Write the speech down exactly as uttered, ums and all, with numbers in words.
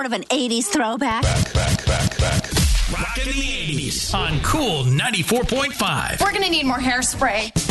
of an eighties throwback? Back, back, back, back. Rockin' the eighties on Cool ninety-four point five. We're going to need more hairspray.